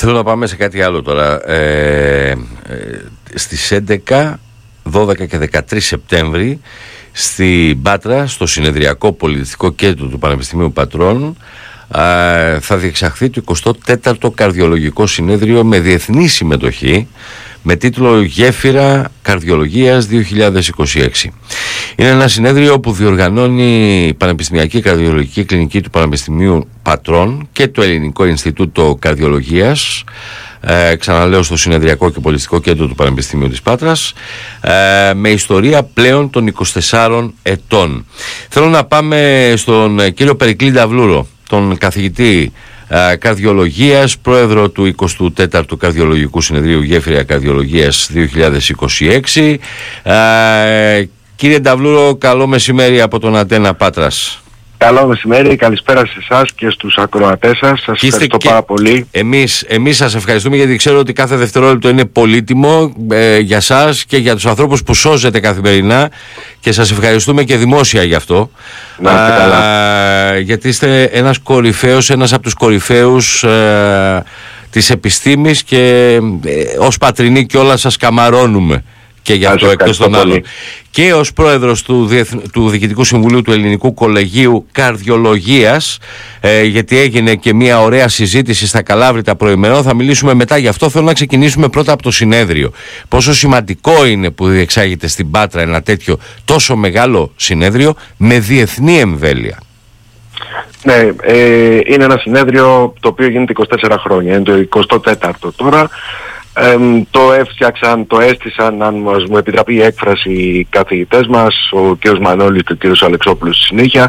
Θέλω να πάμε σε κάτι άλλο τώρα. Στις 11, 12 και 13 Σεπτέμβρη στην Πάτρα, στο Συνεδριακό Πολιτιστικό Κέντρο του Πανεπιστημίου Πατρών, θα διεξαχθεί το 24ο Καρδιολογικό Συνέδριο με διεθνή συμμετοχή, με τίτλο «Γέφυρα Καρδιολογίας 2026». Είναι ένα συνέδριο που διοργανώνει η Πανεπιστημιακή Καρδιολογική Κλινική του Πανεπιστημίου Πατρών και το Ελληνικό Ινστιτούτο Καρδιολογίας, ξαναλέω, στο Συνεδριακό και Πολιτιστικό Κέντρο του Πανεπιστημίου της Πάτρας, με ιστορία πλέον των 24 ετών. Θέλω να πάμε στον κύριο Περικλή Νταβλούρο, τον καθηγητή καρδιολογίας, πρόεδρο του 24ου Καρδιολογικού Συνεδρίου Γέφυρα Καρδιολογίας 2026. Κύριε Νταβλούρο, καλό μεσημέρι από τον Αντένα Πάτρας. Καλό μεσημέρι, καλησπέρα σε εσάς και στους ακροατές σας. Σας ευχαριστώ πάρα πολύ. Εμείς σας ευχαριστούμε, γιατί ξέρω ότι κάθε δευτερόλεπτο είναι πολύτιμο για σας και για τους ανθρώπους που σώζετε καθημερινά, και σας ευχαριστούμε και δημόσια γι' αυτό. Να είστε καλά. Γιατί είστε ένας από τους κορυφαίους της επιστήμης, και ως πατρινοί κιόλας σας καμαρώνουμε και για αυτό, εκτός των άλλων. Και ως πρόεδρος του Διοικητικού Συμβουλίου του Ελληνικού Κολεγίου Καρδιολογίας, γιατί έγινε και μια ωραία συζήτηση στα Καλάβρητα προημερών, θα μιλήσουμε μετά γι' αυτό. Θέλω να ξεκινήσουμε πρώτα από το συνέδριο. Πόσο σημαντικό είναι που διεξάγεται στην Πάτρα ένα τέτοιο τόσο μεγάλο συνέδριο με διεθνή εμβέλεια? Ναι, είναι ένα συνέδριο το οποίο γίνεται 24 χρόνια, είναι το 24ο τώρα. Το έφτιαξαν, το έστησαν, αν μου επιτραπεί η έκφραση, οι καθηγητές μας, ο κ. Μανώλης και ο κ. Αλεξόπουλος στη συνέχεια,